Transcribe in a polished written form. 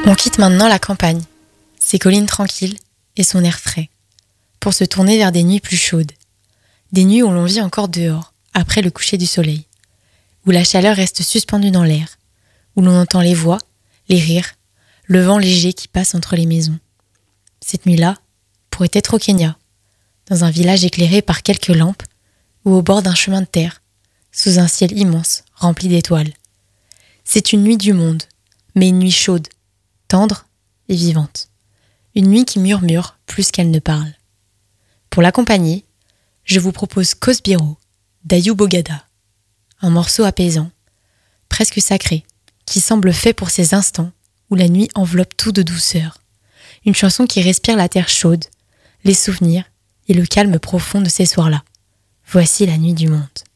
On quitte maintenant la campagne, ses collines tranquilles et son air frais, pour se tourner vers des nuits plus chaudes. Des nuits où l'on vit encore dehors, après le coucher du soleil, où la chaleur reste suspendue dans l'air, où l'on entend les voix, les rires, le vent léger qui passe entre les maisons. Cette nuit-là pourrait être au Kenya, dans un village éclairé par quelques lampes, ou au bord d'un chemin de terre, sous un ciel immense rempli d'étoiles. C'est une nuit du monde, mais une nuit chaude, tendre et vivante. Une nuit qui murmure plus qu'elle ne parle. Pour l'accompagner, je vous propose Kosbiro d'Ayub Bogada, un morceau apaisant, presque sacré, qui semble fait pour ces instants où la nuit enveloppe tout de douceur. Une chanson qui respire la terre chaude, les souvenirs et le calme profond de ces soirs-là. Voici la nuit du monde.